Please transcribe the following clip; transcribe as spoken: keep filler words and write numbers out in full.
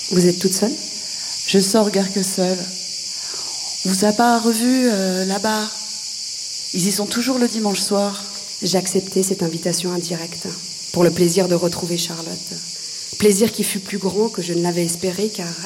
Vous êtes toute seule ? Je sors guère que seule. On vous a pas revu euh, là-bas. Ils y sont toujours le dimanche soir. J'ai accepté cette invitation indirecte pour le plaisir de retrouver Charlotte. Plaisir qui fut plus grand que je ne l'avais espéré car